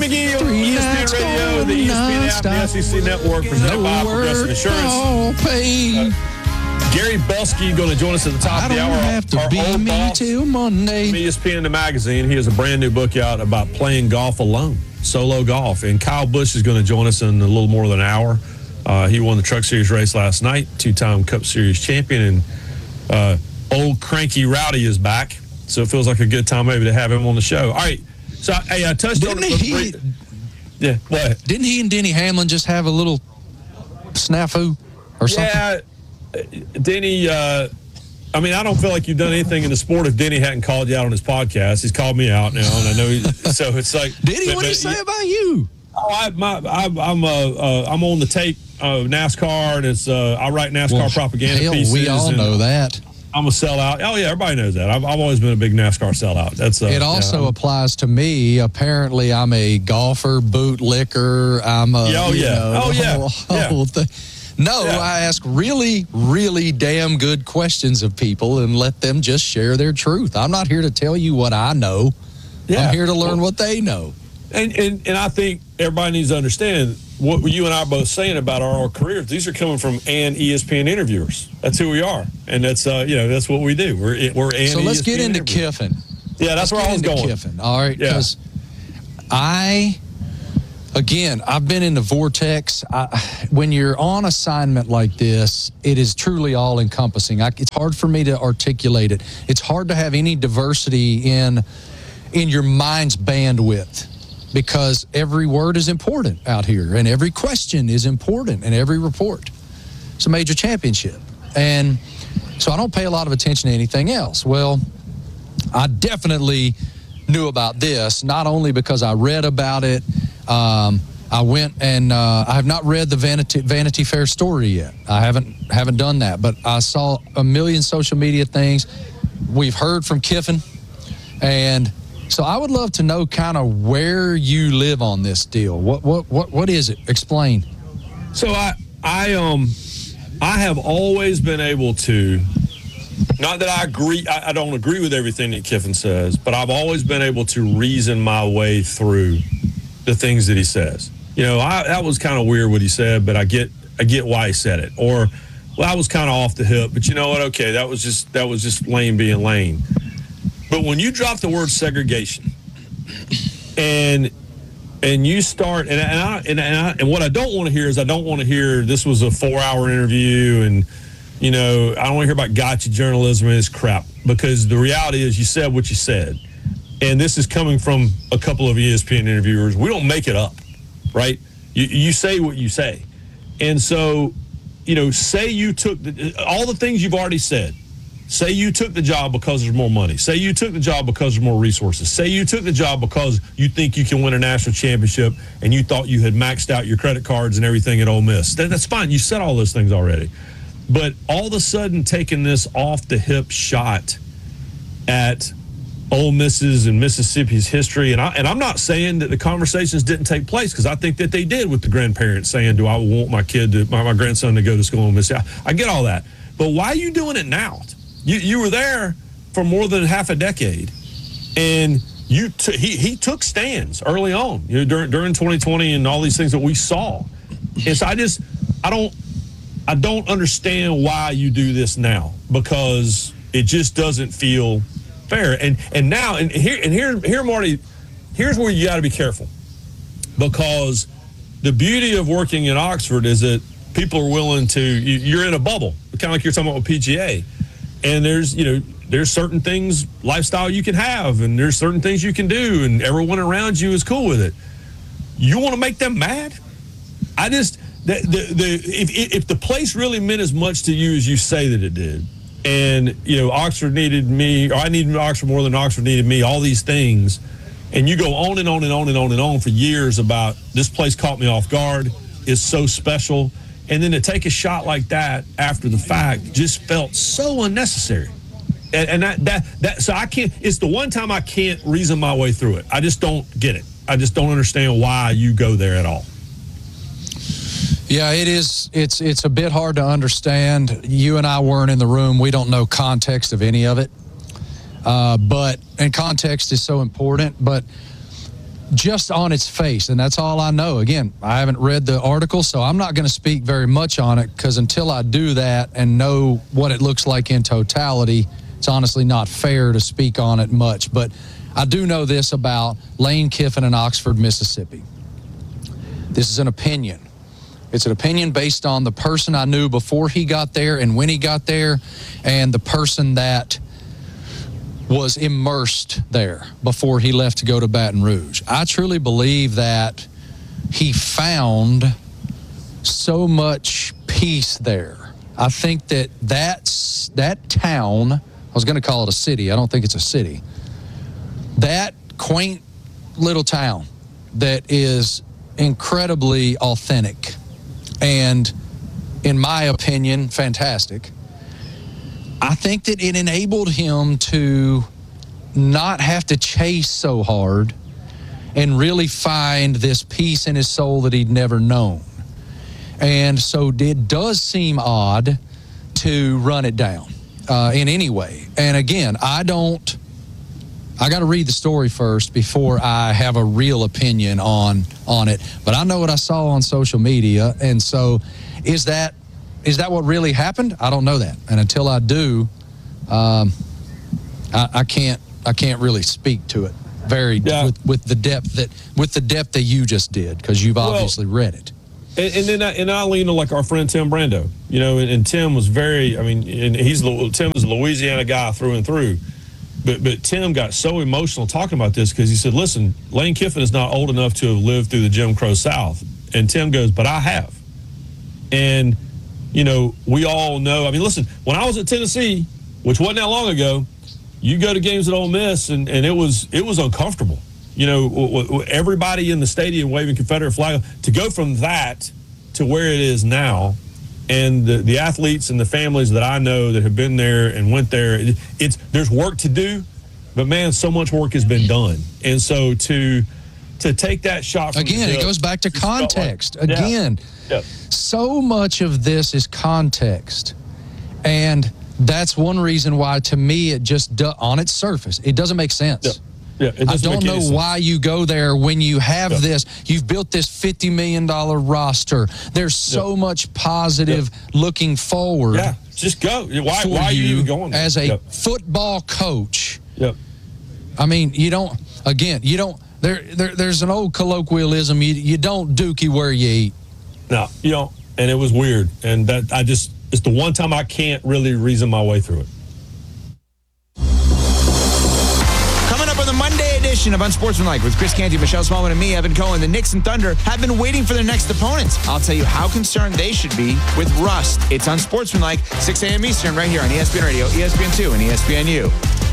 McGee on ESPN Radio, the ESPN app, the SEC Network, presented by Progressive Insurance. Gary Belsky going to join us at the top of the hour. Have to be old me boss till Monday. from ESPN the magazine. He has a brand new book out about playing golf alone, solo golf. And Kyle Busch is going to join us in a little more than an hour. He won the Truck Series race last night, two-time Cup Series champion, and old cranky Rowdy is back. So it feels like a good time maybe to have him on the show. All right. So I touched on it. Yeah, what? Didn't he and Denny Hamlin just have a little snafu or something? Yeah, Denny, I mean, I don't feel like you've done anything in the sport if Denny hadn't called you out on his podcast. He's called me out now, and I know so it's like. Denny, what did he say about you? Oh, I'm on the tape NASCAR, and it's I write NASCAR propaganda pieces. We all know that. I'm a sellout. Oh yeah, everybody knows that. I've always been a big NASCAR sellout. That's it. Also applies to me. Apparently, I'm a golfer, bootlicker. I'm a whole thing. No, I ask really, really damn good questions of people and let them just share their truth. I'm not here to tell you what I know. Yeah. I'm here to learn what they know. And I think everybody needs to understand what you and I are both saying about our careers. These are coming from ESPN interviewers. That's who we are, and that's that's what we do. We're So let's ESPN get into interviewers. Kiffin. Yeah, that's where I was going. Kiffin. All right, because I've been in the vortex. When you're on assignment like this, it is truly all-encompassing. It's hard for me to articulate it. It's hard to have any diversity in your mind's bandwidth because every word is important out here, and every question is important, and every report. It's a major championship. And so I don't pay a lot of attention to anything else. Well, I definitely knew about this, not only because I read about it. I went and I have not read the Vanity Fair story yet. I haven't done that, but I saw a million social media things. We've heard from Kiffin, and so I would love to know kind of where you live on this deal. What is it? Explain. So I have always been able to. Not that I agree, I don't agree with everything that Kiffin says, but I've always been able to reason my way through the things that he says. You know, that was kind of weird what he said, but I get why he said it. Or, well, I was kind of off the hip, but you know what? Okay, that was just Lane being Lane. But when you drop the word segregation, and you start, and what I don't want to hear is I don't want to hear this was a 4-hour interview and. You know, I don't want to hear about gotcha journalism and this crap because the reality is you said what you said. And this is coming from a couple of ESPN interviewers. We don't make it up, right? You say what you say. And so, you know, say you took all the things you've already said. Say you took the job because there's more money. Say you took the job because there's more resources. Say you took the job because you think you can win a national championship and you thought you had maxed out your credit cards and everything at Ole Miss. That's fine. You said all those things already. But all of a sudden taking this off-the-hip shot at Ole Miss's and Mississippi's history, and I'm not saying that the conversations didn't take place because I think that they did with the grandparents saying, do I want my grandson to go to school in Mississippi? I get all that. But why are you doing it now? You were there for more than half a decade, and he took stands early on during 2020 and all these things that we saw. And so I don't understand why you do this now because it just doesn't feel fair. And here, Marty, here's where you got to be careful because the beauty of working in Oxford is that people are willing to. You're in a bubble, kind of like you're talking about with PGA, and there's certain things, lifestyle you can have, and there's certain things you can do, and everyone around you is cool with it. You want to make them mad? If the place really meant as much to you as you say that it did, and Oxford needed me, or I needed Oxford more than Oxford needed me, all these things, and you go on and on and on and on and on for years about this place caught me off guard, is so special, and then to take a shot like that after the fact just felt so unnecessary, and that so I can't. It's the one time I can't reason my way through it. I just don't get it. I just don't understand why you go there at all. Yeah, it is. It's a bit hard to understand. You and I weren't in the room. We don't know context of any of it. And context is so important. But just on its face, and that's all I know. Again, I haven't read the article, so I'm not going to speak very much on it, because until I do that and know what it looks like in totality, it's honestly not fair to speak on it much. But I do know this about Lane Kiffin in Oxford, Mississippi. This is an opinion. It's an opinion based on the person I knew before he got there and when he got there, and the person that was immersed there before he left to go to Baton Rouge. I truly believe that he found so much peace there. I think that town, I was going to call it a city. I don't think it's a city. That quaint little town that is incredibly authentic and, in my opinion, fantastic. I think that it enabled him to not have to chase so hard and really find this peace in his soul that he'd never known. And so it does seem odd to run it down in any way. And again, I got to read the story first before I have a real opinion on it. But I know what I saw on social media. And so is that what really happened? I don't know that. And until I do, I can't really speak to it with the depth that you just did, because you've obviously read it. And then I lean on like our friend Tim Brando, and Tim was very, and Tim is a Louisiana guy through and through. But Tim got so emotional talking about this, because he said, listen, Lane Kiffin is not old enough to have lived through the Jim Crow South. And Tim goes, but I have. And, we all know. Listen, when I was at Tennessee, which wasn't that long ago, you go to games at Ole Miss, and it was uncomfortable. Everybody in the stadium waving Confederate flag. To go from that to where it is now, and the athletes and the families that I know that have been there and went there, there's work to do, but man, so much work has been done. And so to take that shot from again, it goes back to context. So much of this is context, and that's one reason why, to me, it just on its surface, it doesn't make sense. I don't know why you go there when you have this. You've built this $50 million roster. There's so much positive looking forward. Yeah, just go. Why are you even going there? As a football coach? Yep. You don't. There's an old colloquialism. You don't dookie where you eat. No, you don't. And it was weird. And it's the one time I can't really reason my way through it. Monday edition of Unsportsmanlike with Chris Canty, Michelle Smallman, and me, Evan Cohen. The Knicks and Thunder have been waiting for their next opponents. I'll tell you how concerned they should be with rust. It's Unsportsmanlike, 6 a.m. Eastern, right here on ESPN Radio, ESPN2, and ESPNU.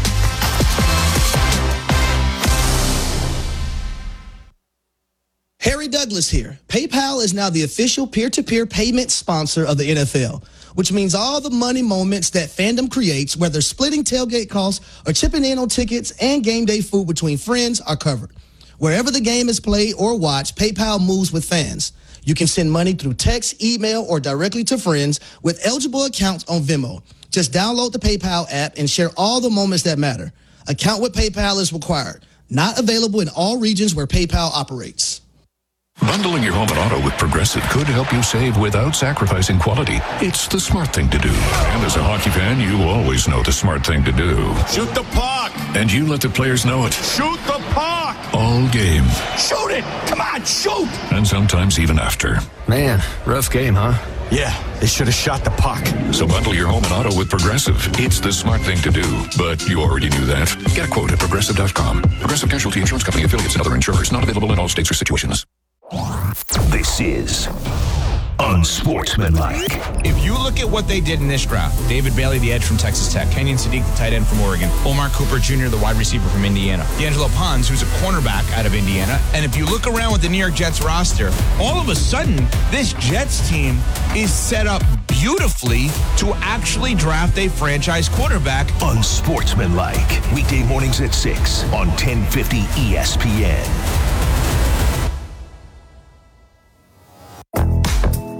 Harry Douglas here. PayPal is now the official peer-to-peer payment sponsor of the NFL, which means all the money moments that fandom creates, whether splitting tailgate costs or chipping in on tickets and game day food between friends, are covered. Wherever the game is played or watched, PayPal moves with fans. You can send money through text, email, or directly to friends with eligible accounts on Venmo. Just download the PayPal app and share all the moments that matter. Account with PayPal is required. Not available in all regions where PayPal operates. Bundling your home and auto with Progressive could help you save without sacrificing quality. It's the smart thing to do. And as a hockey fan, you always know the smart thing to do. Shoot the puck! And you let the players know it. Shoot the puck! All game. Shoot it! Come on, shoot! And sometimes even after. Man, rough game, huh? Yeah, they should have shot the puck. So bundle your home and auto with Progressive. It's the smart thing to do. But you already knew that. Get a quote at Progressive.com. Progressive Casualty Insurance Company, affiliates, and other insurers. Not available in all states or situations. This is Unsportsmanlike. If you look at what they did in this draft, David Bailey, the edge from Texas Tech, Kenyon Sadiq, the tight end from Oregon, Omar Cooper Jr., the wide receiver from Indiana, D'Angelo Pons, who's a cornerback out of Indiana. And if you look around with the New York Jets roster, all of a sudden, this Jets team is set up beautifully to actually draft a franchise quarterback. Unsportsmanlike. Weekday mornings at 6 on 1050 ESPN.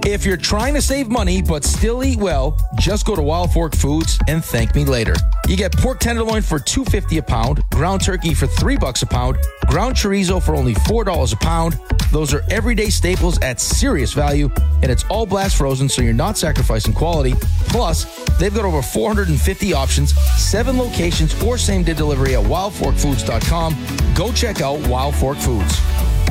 If you're trying to save money but still eat well, just go to Wild Fork Foods and thank me later. You get pork tenderloin for $2.50 a pound, ground turkey for $3 a pound, ground chorizo for only $4 a pound. Those are everyday staples at serious value, and it's all blast frozen, so you're not sacrificing quality. Plus, they've got over 450 options, 7 locations, or same-day delivery at wildforkfoods.com. Go check out Wild Fork Foods.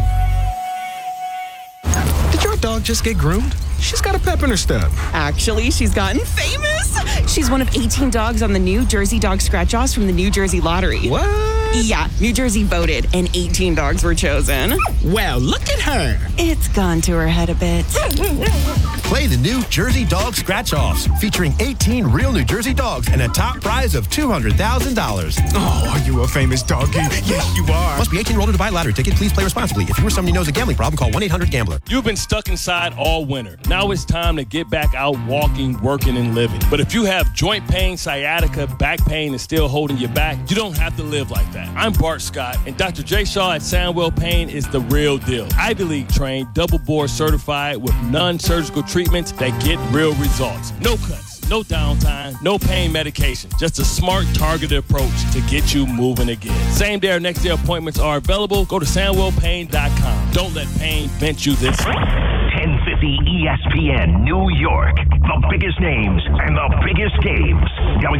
Did your dog just get groomed? She's got a pep in her step. Actually, she's gotten famous. She's one of 18 dogs on the New Jersey Dog Scratch-Offs from the New Jersey Lottery. What? Yeah, New Jersey voted, and 18 dogs were chosen. Well, look at her. It's gone to her head a bit. Play the New Jersey Dog Scratch-Offs, featuring 18 real New Jersey dogs and a top prize of $200,000. Oh, are you a famous doggy? Yes, you are. Must be 18 years old to buy a lottery ticket. Please play responsibly. If you or somebody knows a gambling problem, call 1-800-GAMBLER. You've been stuck inside all winter. Now it's time to get back out walking, working, and living. But if you have joint pain, sciatica, back pain, and still holding you back, you don't have to live like that. I'm Bart Scott, and Dr. J. Shaw at Soundwell Pain is the real deal. Ivy League trained, double board certified with non-surgical treatments that get real results. No cuts, no downtime, no pain medication. Just a smart, targeted approach to get you moving again. Same day or next day appointments are available. Go to SoundwellPain.com. Don't let pain bent you this way. 1050 ESPN New York. The biggest names and the biggest games.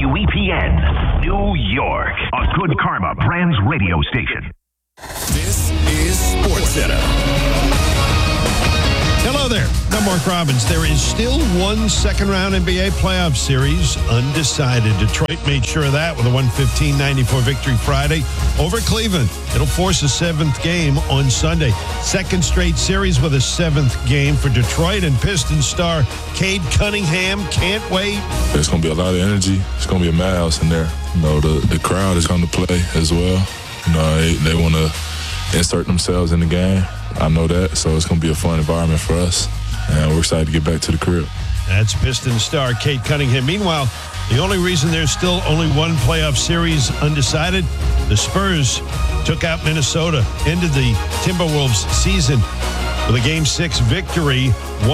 WEPN New York. A Good Karma Brands radio station. This is SportsCenter. Hello there. I'm Mark Robbins. There is still one second-round NBA playoff series undecided. Detroit made sure of that with a 115-94 victory Friday over Cleveland. It'll force a seventh game on Sunday. Second straight series with a seventh game for Detroit, and Pistons star Cade Cunningham can't wait. There's going to be a lot of energy. It's going to be a madhouse in there. You know, the crowd is going to play as well. You know, they want to insert themselves in the game. I know that, so it's going to be a fun environment for us, and we're excited to get back to the crib. That's Pistons star Cade Cunningham. Meanwhile, the only reason there's still only one playoff series undecided, the Spurs took out Minnesota, ended the Timberwolves season with a Game 6 victory,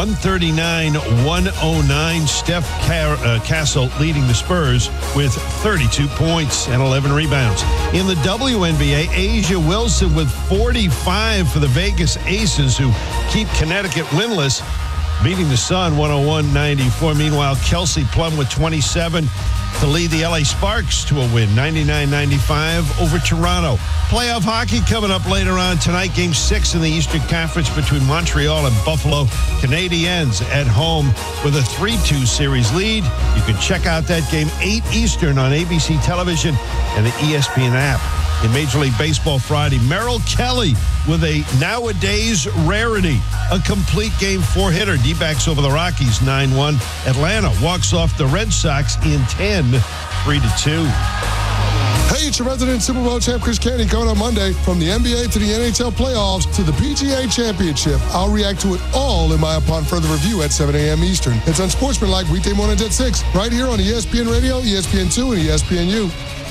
139-109. Steph Castle leading the Spurs with 32 points and 11 rebounds. In the WNBA, Asia Wilson with 45 for the Vegas Aces, who keep Connecticut winless, beating the Sun 101-94. Meanwhile, Kelsey Plum with 27 to lead the LA Sparks to a win, 99-95 over Toronto. Playoff hockey coming up later on tonight. Game 6 in the Eastern Conference between Montreal and Buffalo. Canadiens at home with a 3-2 series lead. You can check out that game 8 Eastern on ABC television and the ESPN app. In Major League Baseball Friday, Merrill Kelly with a nowadays rarity, a complete game 4-hitter. D-backs over the Rockies 9-1. Atlanta walks off the Red Sox in 10, 3-2. Hey, it's your resident Super Bowl champ, Chris Canty, coming on Monday. From the NBA to the NHL playoffs to the PGA Championship, I'll react to it all in my upon further review at 7 a.m. Eastern. It's Unsportsmanlike weekday mornings at 6, right here on ESPN Radio, ESPN2, and ESPNU.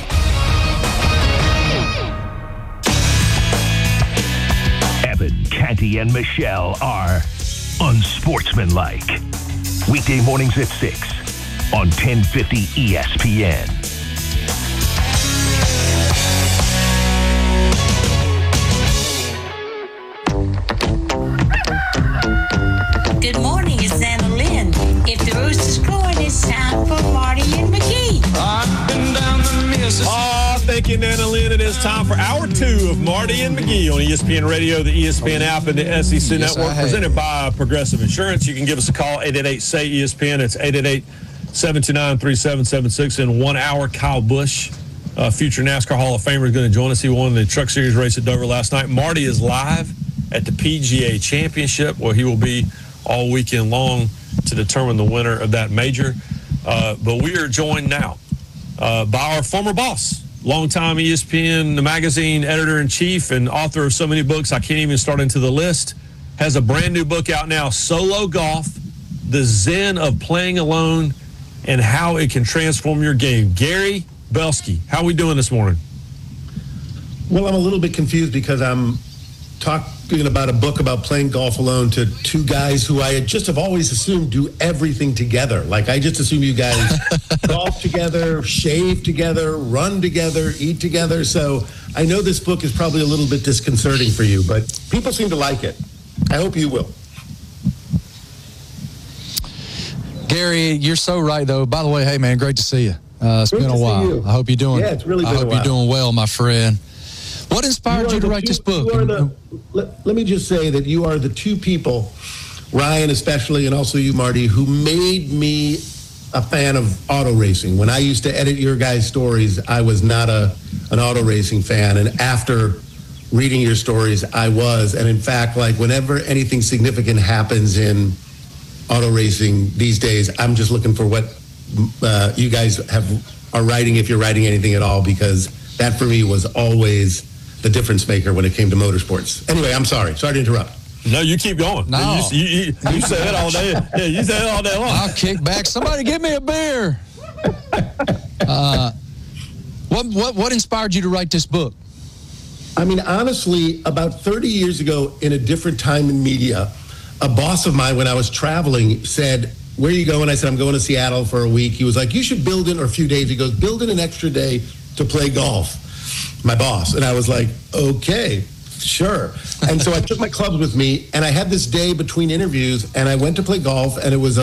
Evan, Canty, and Michelle are Unsportsmanlike. Weekday mornings at 6 on 1050 ESPN. Good morning, it's Anna Lynn. If the rooster's crowing, it's time for Marty and McGee. I've been down the Mississippi. Oh, thank you, Nana Lynn. It is time for Hour 2 of Marty and McGee on ESPN Radio, the ESPN app, and the SEC Network, presented by Progressive Insurance. You can give us a call, 888-SAY-ESPN. It's 888-729-3776. In 1 hour, Kyle Busch, future NASCAR Hall of Famer, is going to join us. He won the Truck Series race at Dover last night. Marty is live at the PGA Championship, where he will be all weekend long to determine the winner of that major. But we are joined now by our former boss, longtime ESPN the magazine editor-in-chief and author of so many books I can't even start into the list, has a brand new book out now, Solo Golf, The Zen of Playing Alone and How It Can Transform Your Game. Gary Belsky, how are we doing this morning? Well, I'm a little bit confused because I'm talking about a book about playing golf alone to two guys who I just have always assumed do everything together. Like, I just assume you guys golf together, shave together, run together, eat together. So I know this book is probably a little bit disconcerting for you, but people seem to like it. I hope you will. Gary, you're so right, though. By the way, hey, man, great to see you. It's Great been a to see while. you. I hope you're doing. Yeah, it's really been I hope a while. you're doing well, my friend. What inspired you to write this book? Let me just say that you are the two people, Ryan especially, and also you, Marty, who made me a fan of auto racing. When I used to edit your guys' stories, I was not an auto racing fan, and after reading your stories, I was. And in fact, like, whenever anything significant happens in auto racing these days, I'm just looking for what you guys are writing, if you're writing anything at all, because that for me was always the difference maker when it came to motorsports. Anyway, I'm sorry to interrupt. No, you keep going. No. You say it all day. Yeah, you say it all day long. I'll kick back. Somebody give me a beer. What inspired you to write this book? I mean, honestly, about 30 years ago, in a different time in media, a boss of mine, when I was traveling, said, "Where are you going?" I said, "I'm going to Seattle for a week." He was like, "You should build in," or a few days, he goes, "build in an extra day to play golf." My boss. And I was like, okay, sure. And so I took my clubs with me, and I had this day between interviews, and I went to play golf, and it was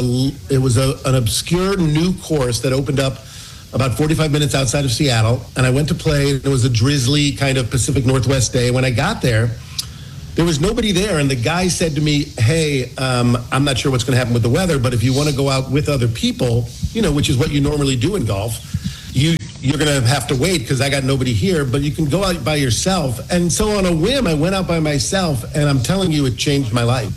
an obscure new course that opened up about 45 minutes outside of Seattle, and I went to play. It was a drizzly kind of Pacific Northwest day. When I got there was nobody there, and the guy said to me, "Hey, I'm not sure what's going to happen with the weather, but if you want to go out with other people, which is what you normally do in golf, you're going to have to wait because I got nobody here, but you can go out by yourself." And so on a whim, I went out by myself, and I'm telling you, it changed my life.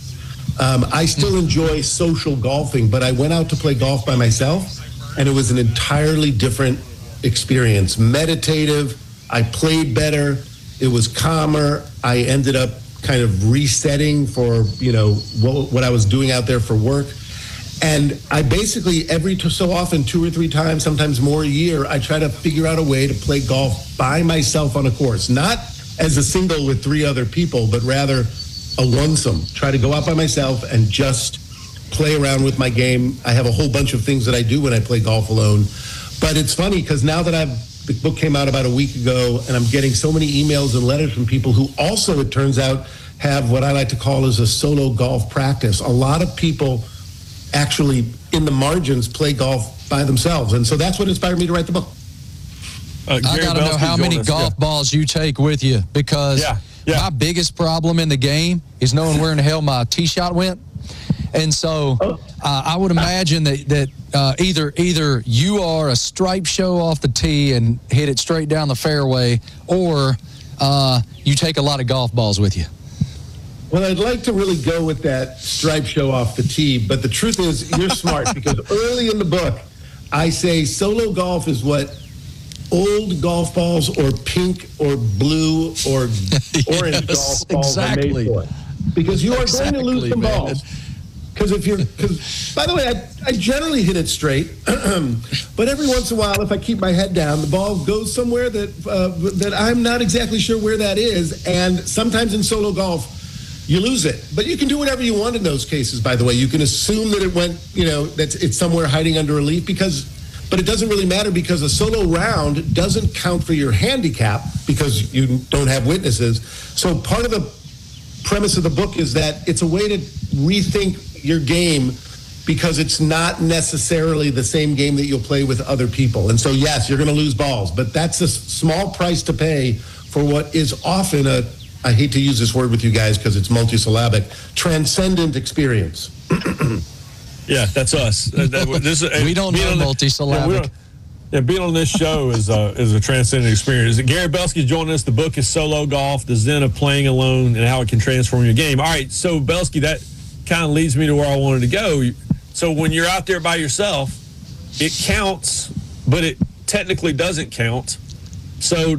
I still enjoy social golfing, but I went out to play golf by myself, and it was an entirely different experience. Meditative. I played better. It was calmer. I ended up kind of resetting for, what I was doing out there for work. And I basically, every so often, 2 or 3 times, sometimes more a year, I try to figure out a way to play golf by myself on a course. Not as a single with 3 other people, but rather a onesome. Try to go out by myself and just play around with my game. I have a whole bunch of things that I do when I play golf alone. But it's funny because now that the book came out about a week ago, and I'm getting so many emails and letters from people who also, it turns out, have what I like to call as a solo golf practice. A lot of people actually, in the margins, play golf by themselves. And so that's what inspired me to write the book. I got to know how many golf balls you take with you, because my biggest problem in the game is knowing where in the hell my tee shot went. And so I would imagine that either you are a stripe show off the tee and hit it straight down the fairway, or you take a lot of golf balls with you. Well, I'd like to really go with that stripe show off the tee, but the truth is, you're smart, because early in the book, I say solo golf is what old golf balls or pink or blue or orange golf balls are made for. Because you are going to lose some balls. Because by the way, I generally hit it straight, but every once in a while, if I keep my head down, the ball goes somewhere that I'm not exactly sure where that is. And sometimes in solo golf, you lose it. But you can do whatever you want in those cases, by the way. You can assume that it went, that it's somewhere hiding under a leaf, but it doesn't really matter, because a solo round doesn't count for your handicap because you don't have witnesses. So part of the premise of the book is that it's a way to rethink your game, because it's not necessarily the same game that you'll play with other people. And so, yes, you're going to lose balls, but that's a small price to pay for what is often I hate to use this word with you guys because it's multisyllabic, transcendent experience. Yeah, that's us. We don't know multisyllabic. Being on this show is a transcendent experience. Gary Belsky joining us. The book is Solo Golf, The Zen of Playing Alone and How It Can Transform Your Game. All right, so Belsky, that kind of leads me to where I wanted to go. So when you're out there by yourself, it counts, but it technically doesn't count. So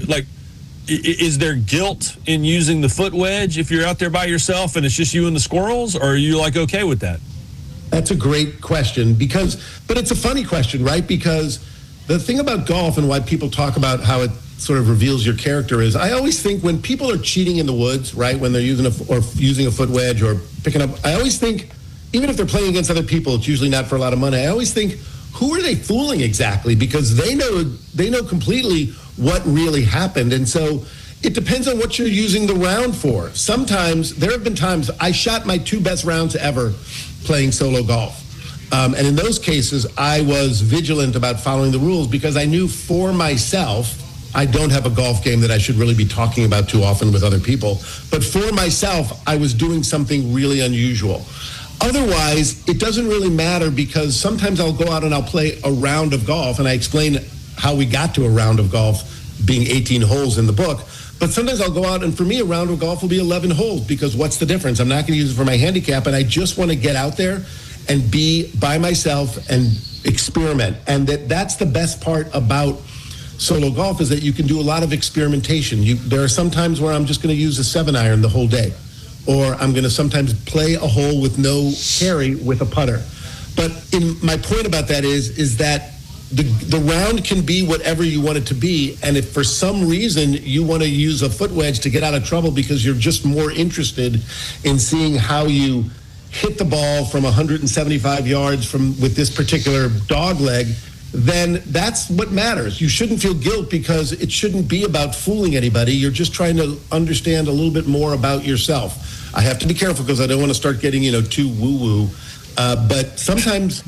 is there guilt in using the foot wedge if you're out there by yourself and it's just you and the squirrels, or are you okay with that? That's a great question, but it's a funny question, right? Because the thing about golf and why people talk about how it sort of reveals your character is I always think when people are cheating in the woods, right, when they're using a foot wedge or picking up, I always think, even if they're playing against other people, it's usually not for a lot of money. I always think, who are they fooling exactly? Because they know completely what really happened. And so it depends on what you're using the round for. Sometimes, there have been times I shot my 2 best rounds ever playing solo golf. And in those cases, I was vigilant about following the rules because I knew for myself, I don't have a golf game that I should really be talking about too often with other people. But for myself, I was doing something really unusual. Otherwise, it doesn't really matter because sometimes I'll go out and I'll play a round of golf, and I explain how we got to a round of golf being 18 holes in the book. But sometimes I'll go out, and for me, a round of golf will be 11 holes because what's the difference? I'm not going to use it for my handicap, and I just want to get out there and be by myself and experiment. And that's the best part about solo golf is that you can do a lot of experimentation. There are some times where I'm just going to use a 7-iron the whole day, or I'm going to sometimes play a hole with no carry with a putter. But my point about that is that the round can be whatever you want it to be, and if for some reason you want to use a foot wedge to get out of trouble because you're just more interested in seeing how you hit the ball from 175 yards with this particular dog leg, then that's what matters. You shouldn't feel guilt because it shouldn't be about fooling anybody. You're just trying to understand a little bit more about yourself. I have to be careful because I don't want to start getting, too woo-woo. But sometimes,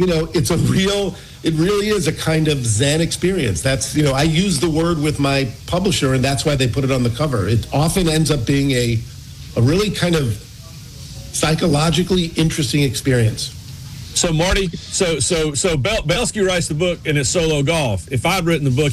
it really is a kind of Zen experience. That's, I use the word with my publisher, and that's why they put it on the cover. It often ends up being a really kind of psychologically interesting experience. So Marty, so Belsky writes the book and it's solo golf. If I'd written the book,